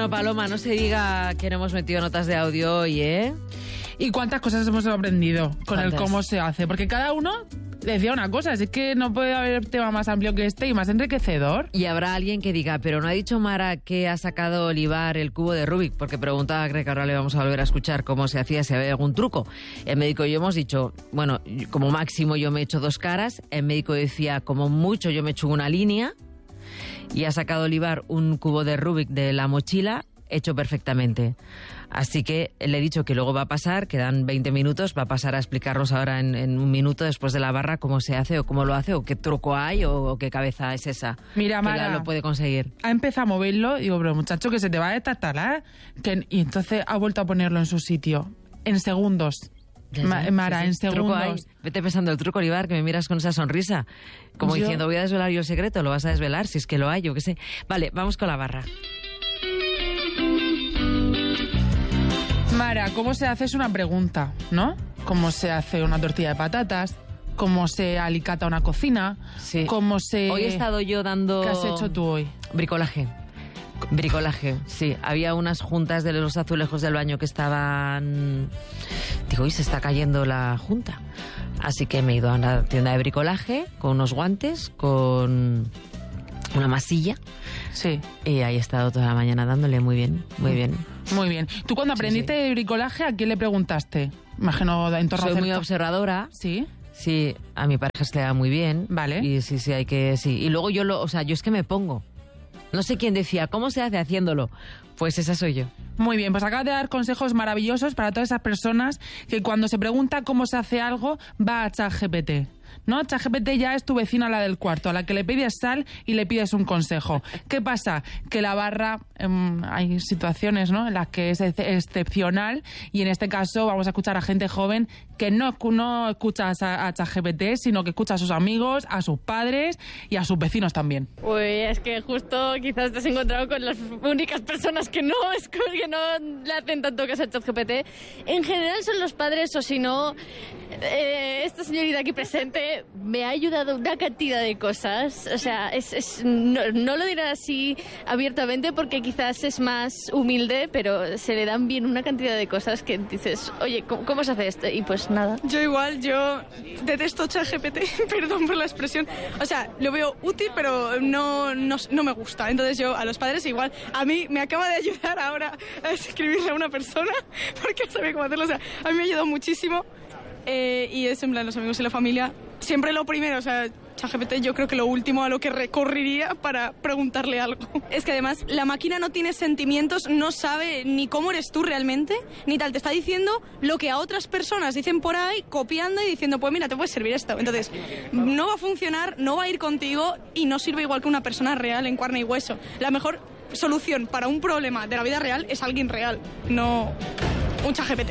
Bueno, Paloma, no se diga que no hemos metido notas de audio hoy, ¿eh? ¿Y cuántas cosas hemos aprendido con ¿Cuántas? el cómo se hace? Porque cada uno decía una cosa, así que no puede haber tema más amplio que este y más enriquecedor. Y habrá alguien que diga, pero no ha dicho Mara que ha sacado Olivar el cubo de Rubik, porque preguntaba, creo que ahora le vamos a volver a escuchar cómo se hacía, si había algún truco. El médico y yo hemos dicho, bueno, como máximo yo me he hecho 2 caras, el médico decía, como mucho yo me he hecho una línea, y ha sacado Olivar un cubo de Rubik de la mochila hecho perfectamente. Así que le he dicho que luego va a pasar, quedan 20 minutos, va a pasar a explicarnos ahora en un minuto después de la barra cómo se hace o cómo lo hace o qué truco hay o qué cabeza es esa. Mira, que Mara, ya lo puede conseguir. ha empezado a moverlo, digo, pero muchacho, que se te va a destartalar. Y entonces ha vuelto a ponerlo en su sitio, en segundos. Mara, en segundos. Vete pensando el truco, Olivar, que me miras con esa sonrisa. Como diciendo, voy a desvelar yo el secreto, lo vas a desvelar, si es que lo hay, yo qué sé. Vale, vamos con la barra. Mara, ¿cómo se hace? Es una pregunta, ¿no? ¿Cómo se hace una tortilla de patatas? ¿Cómo se alicata una cocina? Sí. ¿Cómo se...? Hoy he estado yo dando... ¿Qué has hecho tú hoy? Bricolaje, sí. Había unas juntas de los azulejos del baño que estaban... Digo, uy, se está cayendo la junta. Así que me he ido a una tienda de bricolaje con unos guantes, con una masilla. Sí. Y ahí he estado toda la mañana dándole muy bien, muy bien. Muy bien. ¿Tú cuando aprendiste de bricolaje, a quién le preguntaste? Imagino en torno a... Soy muy observadora. Sí. Sí, a mi pareja se le da muy bien. Vale. Y sí, hay que... Sí. Y luego yo yo es que me pongo. No sé quién decía, ¿cómo se hace haciéndolo? Pues esa soy yo. Muy bien, pues acabas de dar consejos maravillosos para todas esas personas que cuando se pregunta cómo se hace algo, va a ChatGPT. ¿No? ChatGPT ya es tu vecina, la del cuarto, a la que le pides sal y le pides un consejo. ¿Qué pasa? Que la barra, hay situaciones, ¿no?, en las que es excepcional, y en este caso vamos a escuchar a gente joven que no escucha a ChatGPT, sino que escucha a sus amigos, a sus padres y a sus vecinos también. Pues es que justo quizás te has encontrado con las únicas personas que no le hacen tanto caso a ChatGPT. En general son los padres, o si no, esta señorita aquí presente me ha ayudado una cantidad de cosas. O sea, no lo diré así abiertamente porque quizás es más humilde, pero se le dan bien una cantidad de cosas que dices, oye, ¿cómo se hace esto? Y pues nada. Yo detesto ChatGPT, perdón por la expresión. O sea, lo veo útil, pero no me gusta. Entonces yo a los padres igual, a mí me acaba de ayudar ahora a escribirle a una persona porque no sabía cómo hacerlo. O sea, a mí me ha ayudado muchísimo. Y es en plan los amigos y la familia siempre lo primero. O sea, ChatGPT yo creo que lo último a lo que recurriría para preguntarle algo. Es que además la máquina no tiene sentimientos, no sabe ni cómo eres tú realmente, ni tal, te está diciendo lo que a otras personas dicen por ahí, copiando y diciendo, pues mira, te puede servir esto. Entonces, no va a funcionar, no va a ir contigo y no sirve igual que una persona real en carne y hueso. La mejor solución para un problema de la vida real es alguien real, no un ChatGPT.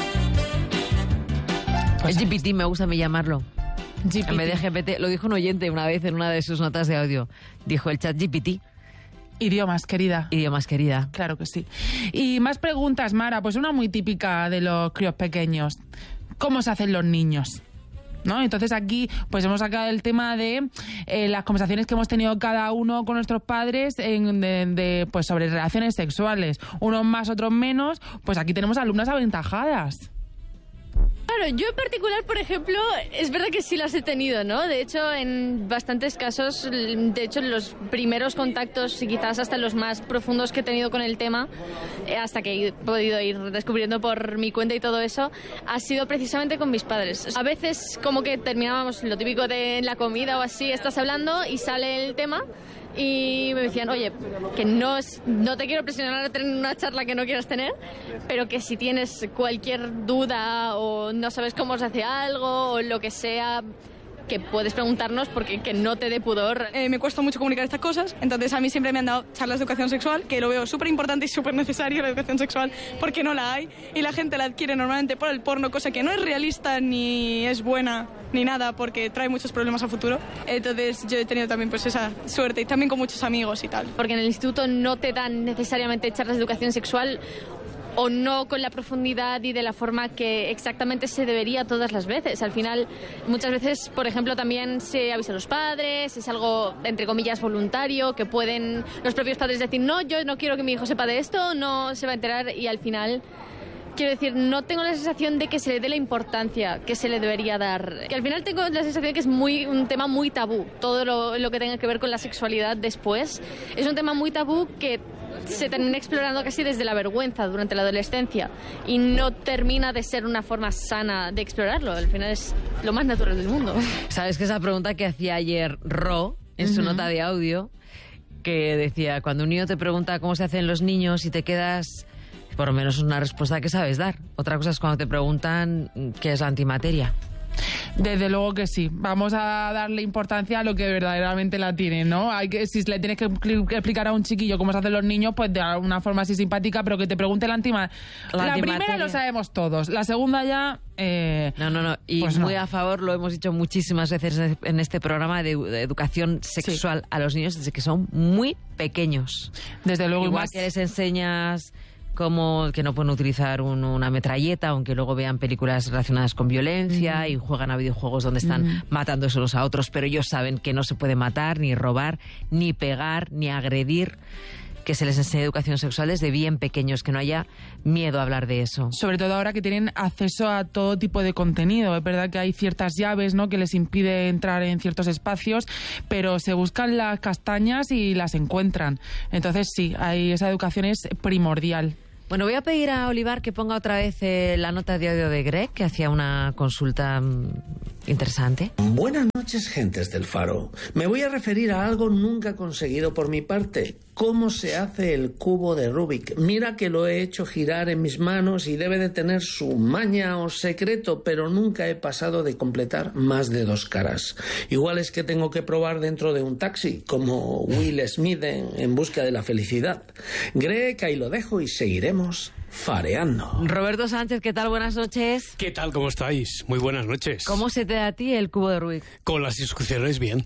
Es GPT, me gusta a mí llamarlo. GPT. En vez de GPT, lo dijo un oyente una vez en una de sus notas de audio. Dijo el chat GPT. Idiomas, querida. Idiomas, querida. Claro que sí. Y más preguntas, Mara. Pues una muy típica de los críos pequeños. ¿Cómo se hacen los niños? ¿No? Entonces aquí pues hemos sacado el tema de las conversaciones que hemos tenido cada uno con nuestros padres pues sobre relaciones sexuales. Unos más, otros menos. Pues aquí tenemos alumnas aventajadas. Claro, yo en particular, por ejemplo, es verdad que sí las he tenido, ¿no? De hecho, en bastantes casos, los primeros contactos y quizás hasta los más profundos que he tenido con el tema, hasta que he podido ir descubriendo por mi cuenta y todo eso, ha sido precisamente con mis padres. A veces como que terminábamos lo típico de la comida o así, estás hablando y sale el tema y me decían, oye, que no te quiero presionar a tener una charla que no quieras tener, pero que si tienes cualquier duda o no sabes cómo se hace algo o lo que sea, que puedes preguntarnos porque que no te dé pudor. Me cuesta mucho comunicar estas cosas, entonces a mí siempre me han dado charlas de educación sexual, que lo veo súper importante y súper necesario la educación sexual, porque no la hay y la gente la adquiere normalmente por el porno, cosa que no es realista ni es buena ni nada, porque trae muchos problemas a futuro. Entonces yo he tenido también pues esa suerte y también con muchos amigos y tal. Porque en el instituto no te dan necesariamente charlas de educación sexual, o no con la profundidad y de la forma que exactamente se debería todas las veces. Al final, muchas veces, por ejemplo, también se avisa a los padres, es algo, entre comillas, voluntario, que pueden los propios padres decir, no, yo no quiero que mi hijo sepa de esto, no se va a enterar, y al final... Quiero decir, no tengo la sensación de que se le dé la importancia que se le debería dar. Que al final tengo la sensación de que es un tema muy tabú. Todo lo que tenga que ver con la sexualidad después es un tema muy tabú que se termina explorando casi desde la vergüenza durante la adolescencia y no termina de ser una forma sana de explorarlo. Al final es lo más natural del mundo. ¿Sabes que esa pregunta que hacía ayer Ro en su nota de audio, que decía, cuando un niño te pregunta cómo se hacen los niños y te quedas... Por lo menos una respuesta que sabes dar. Otra cosa es cuando te preguntan qué es la antimateria. Desde luego que sí. Vamos a darle importancia a lo que verdaderamente la tiene, ¿no? Si le tienes que explicar a un chiquillo cómo se hacen los niños, pues de una forma así simpática, pero que te pregunte la antimateria. La primera lo sabemos todos. La segunda ya... No. Y pues muy a favor, lo hemos dicho muchísimas veces en este programa de educación sexual a los niños desde que son muy pequeños. Desde luego. Igual que les enseñas... como que no pueden utilizar una metralleta, aunque luego vean películas relacionadas con violencia y juegan a videojuegos donde están matándose unos a otros, pero ellos saben que no se puede matar, ni robar, ni pegar, ni agredir, que se les enseñe educación sexual desde bien pequeños, que no haya miedo a hablar de eso. Sobre todo ahora que tienen acceso a todo tipo de contenido. Es verdad que hay ciertas llaves, ¿no?, que les impide entrar en ciertos espacios, pero se buscan las castañas y las encuentran. Entonces sí, esa educación es primordial. Bueno, voy a pedir a Olivar que ponga otra vez la nota de audio de Greg, que hacía una consulta interesante. Buenas noches, gentes del Faro. Me voy a referir a algo nunca conseguido por mi parte. ¿Cómo se hace el cubo de Rubik? Mira que lo he hecho girar en mis manos y debe de tener su maña o secreto, pero nunca he pasado de completar más de 2 caras. Igual es que tengo que probar dentro de un taxi, como Will Smith en Busca de la Felicidad. Greg, ahí lo dejo y seguiremos fareando. Roberto Sánchez, ¿qué tal? Buenas noches. ¿Qué tal? ¿Cómo estáis? Muy buenas noches. ¿Cómo se te da a ti el cubo de Rubik? Con las instrucciones, bien.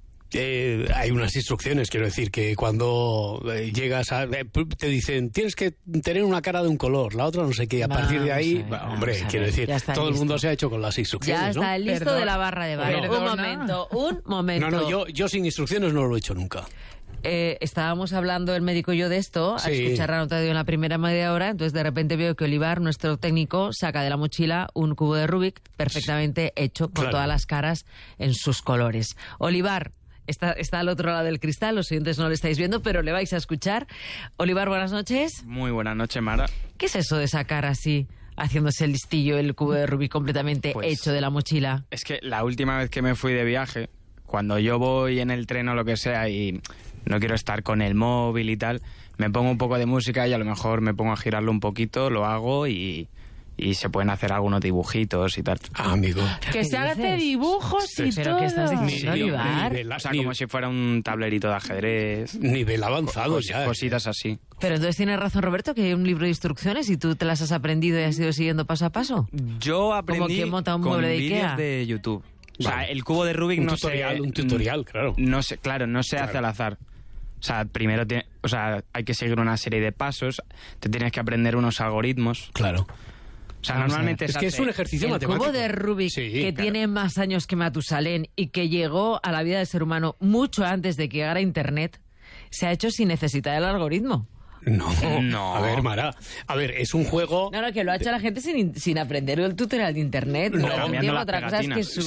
Hay unas instrucciones, quiero decir, que cuando llegas a... te dicen, tienes que tener una cara de un color, la otra no sé qué, a partir de ahí... quiero decir, todo el mundo se ha hecho con las instrucciones, ya está ¿no? listo de la barra de bar. Un momento. No, yo sin instrucciones no lo he hecho nunca. Estábamos hablando el médico y yo de esto, a escuchar la nota de audio en la primera media hora, entonces de repente veo que Olivar, nuestro técnico, saca de la mochila un cubo de Rubik perfectamente hecho, con todas las caras en sus colores. Olivar... Está al otro lado del cristal, los siguientes no lo estáis viendo, pero le vais a escuchar. Olivar, buenas noches. Muy buenas noches, Mara. ¿Qué es eso de sacar así, haciéndose el listillo, el cubo de Rubik completamente hecho de la mochila? Es que la última vez que me fui de viaje, cuando yo voy en el tren o lo que sea y no quiero estar con el móvil y tal, me pongo un poco de música y a lo mejor me pongo a girarlo un poquito, lo hago y se pueden hacer algunos dibujitos y tal. Ah, amigo. Que se hace dibujos y ¿Pero todo. qué estás diciendo, Olivar? O sea, como si fuera un tablerito de ajedrez. Nivel avanzado ya. Cositas así. Pero entonces tiene razón Roberto, que hay un libro de instrucciones y tú te las has aprendido y has ido siguiendo paso a paso. Yo aprendí como quien monta un mueble de vídeos Ikea. de YouTube. O sea, el cubo de Rubik Un tutorial, claro. No se hace al azar. O sea, primero hay que seguir una serie de pasos, te tienes que aprender unos algoritmos. Claro. O sea, normalmente es que es un ejercicio el matemático. cubo de Rubik, que tiene más años que Matusalén y que llegó a la vida del ser humano mucho antes de que llegara Internet, se ha hecho sin necesitar el algoritmo. No. A ver, Mara. A ver, es un juego... No, que lo ha hecho la gente sin aprender el tutorial de Internet. Otra cosa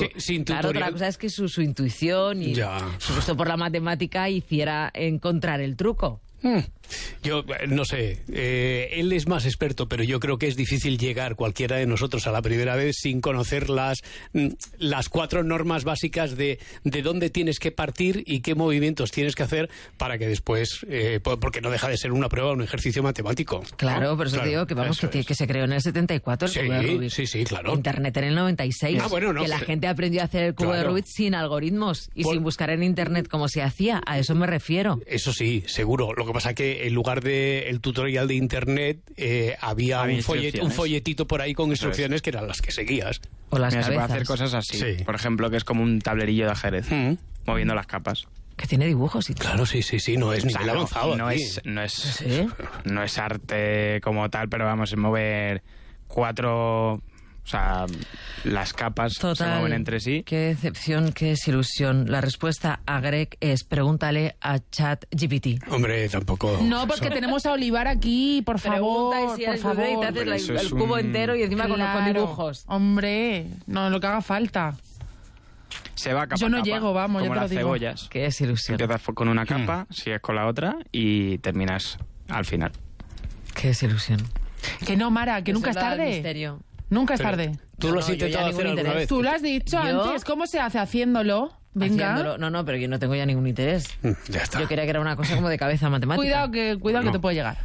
es que su intuición y su gusto por la matemática hiciera encontrar el truco. Yo no sé, él es más experto, pero yo creo que es difícil llegar cualquiera de nosotros a la primera vez sin conocer las 4 normas básicas de dónde tienes que partir y qué movimientos tienes que hacer para que después, porque no deja de ser una prueba, un ejercicio matemático. Claro, pero eso te digo que se creó en el 74 el cubo de Rubik. Sí, claro. Internet en el 96. Que la gente aprendió a hacer el cubo de Rubik sin algoritmos y sin buscar en Internet cómo se hacía. A eso me refiero. Eso sí, seguro. Lo que pasa que en lugar de el tutorial de Internet había un folletito por ahí con instrucciones que eran las que seguías. O las cabezas. Se puede hacer cosas así. Por ejemplo, que es como un tablerillo de ajedrez, moviendo las capas. Que tiene dibujos y todo. Claro, sí, no es nivel avanzado. No es arte como tal, pero vamos, es mover 4... O sea, las capas se mueven entre sí. Qué decepción, qué desilusión. La respuesta a Greg es: pregúntale a ChatGPT. Hombre, tampoco... No, porque tenemos a Olivar aquí, por favor. Pregunta y si por favor. y te haces el cubo entero y encima con dibujos. Hombre, no, lo que haga falta. Se va capa Yo no a capa, llego, vamos, como yo te las lo digo. cebollas. Qué desilusión. Empiezas con una capa, sigues con la otra y terminas al final. Qué desilusión. Que no, Mara, que nunca es tarde. Misterio. Nunca es tarde. ¿Tú lo has intentado hacer alguna vez? Tú lo has dicho antes. ¿Cómo se hace? Haciéndolo. Venga. Haciéndolo. No, pero yo no tengo ya ningún interés. Ya está. Yo creía que era una cosa como de cabeza matemática. Cuidado que te puede llegar.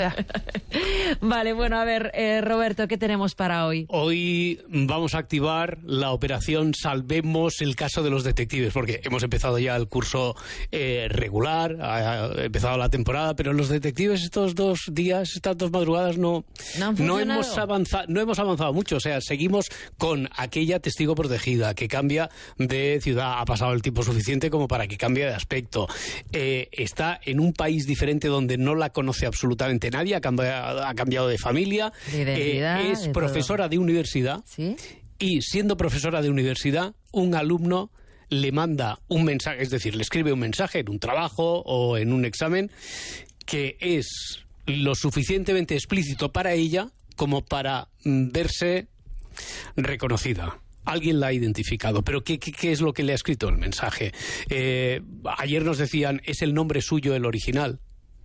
Vale, bueno, a ver, Roberto, ¿qué tenemos para hoy? Hoy vamos a activar la operación Salvemos el caso de los detectives, porque hemos empezado ya el curso regular, ha empezado la temporada, pero los detectives estos 2 días, estas 2 madrugadas no hemos avanzado mucho. O sea, seguimos con aquella testigo protegida que cambia de ciudad. Ha pasado el tiempo suficiente como para que cambie de aspecto. Está en un país diferente donde no la conoce absolutamente nadie, ha cambiado de familia, de identidad, es profesora de universidad. ¿Sí? Y siendo profesora de universidad, un alumno le manda un mensaje, es decir, le escribe un mensaje en un trabajo o en un examen que es lo suficientemente explícito para ella como para verse reconocida. Alguien la ha identificado, pero ¿qué es lo que le ha escrito el mensaje? Ayer nos decían, ¿es el nombre suyo el original?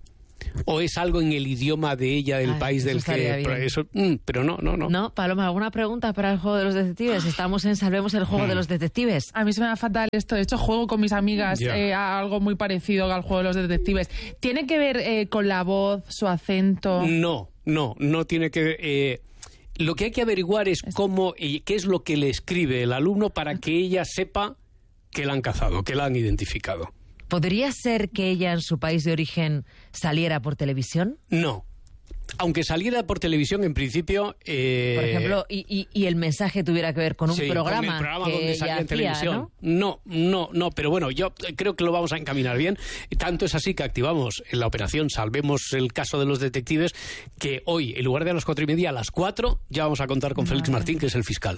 ¿O es algo en el idioma de ella, del país del que...? Pero no. No, Paloma, ¿alguna pregunta para el juego de los detectives? Estamos en Salvemos el juego de los detectives. A mí se me da fatal esto. De hecho, juego con mis amigas a algo muy parecido al juego de los detectives. ¿Tiene que ver con la voz, su acento? No tiene que ver... Lo que hay que averiguar es qué es lo que le escribe el alumno para que ella sepa que la han cazado, que la han identificado. ¿Podría ser que ella en su país de origen saliera por televisión? No. Aunque saliera por televisión, en principio... Por ejemplo, y el mensaje tuviera que ver con un programa, con el programa que donde salía en televisión. ¿no? No, pero bueno, yo creo que lo vamos a encaminar bien. Tanto es así que activamos en la operación Salvemos el caso de los detectives, que hoy, en lugar de a las 4:30, a las 4, ya vamos a contar con Félix Martín, que es el fiscal.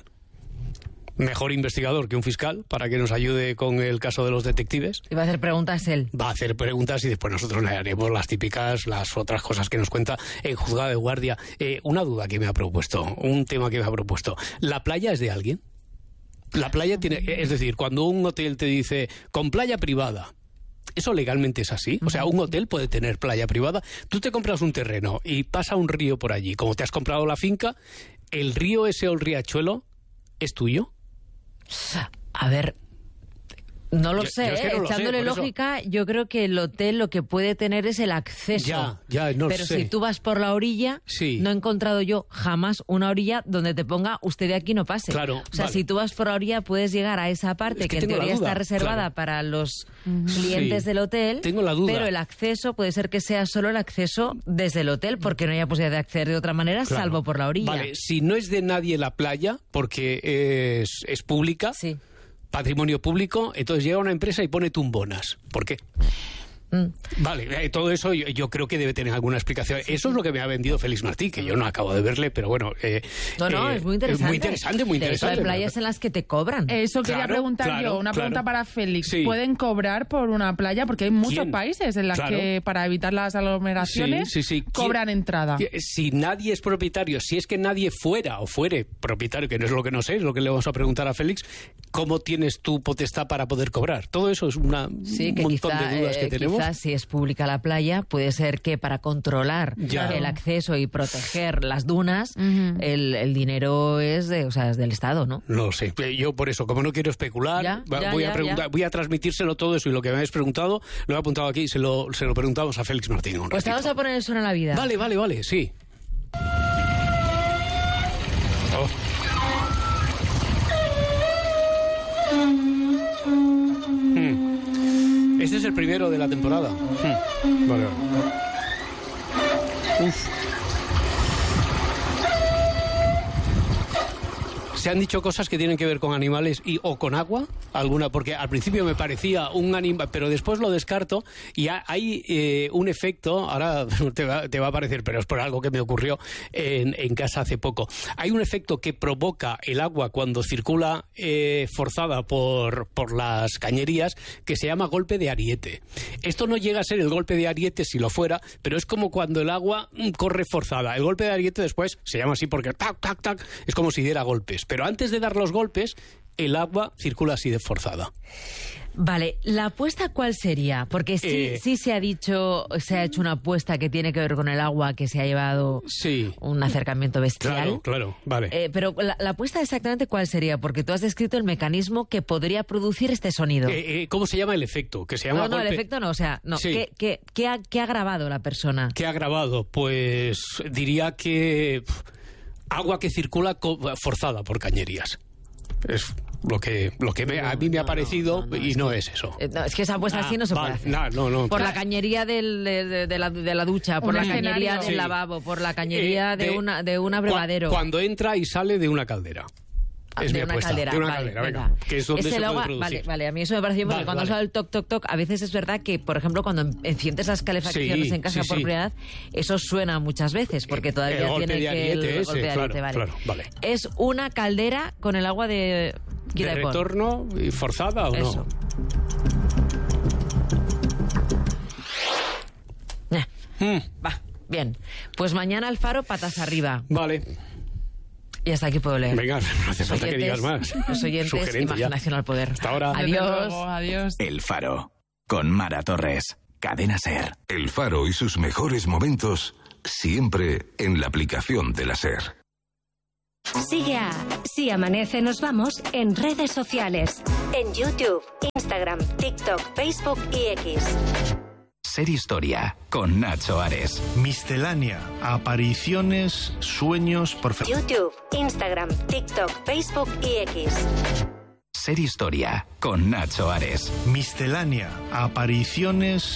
Mejor investigador que un fiscal para que nos ayude con el caso de los detectives. Y va a hacer preguntas él. Va a hacer preguntas y después nosotros le haremos las típicas, las otras cosas que nos cuenta en juzgado de guardia. Una duda que me ha propuesto, un tema que me ha propuesto. ¿La playa es de alguien? La playa tiene... Es decir, cuando un hotel te dice con playa privada, ¿eso legalmente es así? O sea, un hotel puede tener playa privada. Tú te compras un terreno y pasa un río por allí. Como te has comprado la finca, ¿el río ese o el riachuelo es tuyo? A ver, no lo sé, es que no lo echándole sé, lógica, yo creo que el hotel lo que puede tener es el acceso. Ya, no pero sé. si tú vas por la orilla, no he encontrado yo jamás una orilla donde te ponga usted de aquí no pase. Claro, o sea, si tú vas por la orilla puedes llegar a esa parte que en teoría está reservada para los clientes del hotel. Tengo la duda. Pero el acceso puede ser que sea solo el acceso desde el hotel, porque no haya posibilidad de acceder de otra manera, salvo por la orilla. Vale, si no es de nadie la playa, porque es pública, patrimonio público, entonces llega una empresa y pone tumbonas. ¿Por qué? Vale, todo eso yo creo que debe tener alguna explicación. Eso es lo que me ha vendido Félix Martí, que yo no acabo de verle, pero bueno... es muy interesante. Muy interesante. De hecho, hay playas en las que te cobran. Eso quería preguntar yo, una pregunta para Félix. ¿Pueden cobrar por una playa? Porque hay muchos países en los que, para evitar las aglomeraciones, cobran entrada. Si nadie es propietario, si es que nadie fuera o fuere propietario, que no es lo que no sé, es lo que le vamos a preguntar a Félix, ¿cómo tienes tu potestad para poder cobrar? Todo eso es un montón de dudas que tenemos. Quizás si es pública la playa, puede ser que para controlar el acceso y proteger las dunas, el dinero es del Estado, ¿no? No sé. Yo por eso, como no quiero especular, voy a transmitírselo todo eso y lo que me habéis preguntado, lo he apuntado aquí y se lo preguntamos a Félix Martín. Pues te vamos a poner eso en la vida. Vale, sí. Este es el primero de la temporada. Vale. Se han dicho cosas que tienen que ver con animales o con agua, alguna, porque al principio me parecía un animal, pero después lo descarto y hay un efecto, ahora te va a parecer, pero es por algo que me ocurrió en casa hace poco. Hay un efecto que provoca el agua cuando circula forzada por las cañerías, que se llama golpe de ariete. Esto no llega a ser el golpe de ariete si lo fuera, pero es como cuando el agua corre forzada. El golpe de ariete después se llama así porque tac, tac, tac, es como si diera golpes. Pero antes de dar los golpes, el agua circula así de forzada. Vale, ¿la apuesta cuál sería? Porque sí se ha hecho una apuesta que tiene que ver con el agua, que se ha llevado un acercamiento bestial. Claro, vale. Pero la apuesta exactamente cuál sería, porque tú has descrito el mecanismo que podría producir este sonido. ¿Cómo se llama el efecto? Que se llama golpe... el efecto no, o sea, no. Sí. ¿Qué ha grabado la persona? ¿Qué ha grabado? Pues diría que agua que circula forzada por cañerías. Es lo que a mí me ha parecido y no es eso. Es que esa apuesta así no se puede hacer. No. Por la cañería de la ducha, por la cañería del lavabo, por la cañería de un abrevadero. Cuando entra y sale de una caldera. Es mi apuesta. De una caldera, venga. Que es donde se puede producir. Vale, a mí eso me pareció porque cuando sale el toc, toc, toc, a veces es verdad que, por ejemplo, cuando enciendes las calefacciones en casa por primera vez, eso suena muchas veces, porque todavía tiene que el golpe de ariete, vale. ¿Es una caldera con el agua de retorno y forzada o eso. no? Va, bien. Pues mañana al Faro, patas arriba. Vale. Y hasta aquí puedo leer. Venga, no hace falta que digas más. Los oyentes, imaginación al poder. Hasta ahora. Adiós. El Faro, con Mara Torres. Cadena SER. El Faro y sus mejores momentos, siempre en la aplicación de la SER. Sigue a Si Amanece Nos Vamos en redes sociales. En YouTube, Instagram, TikTok, Facebook y X. SER Historia, con Nacho Ares. Miscelánea, apariciones, sueños, YouTube, Instagram, TikTok, Facebook y X. SER Historia, con Nacho Ares. Miscelánea, apariciones,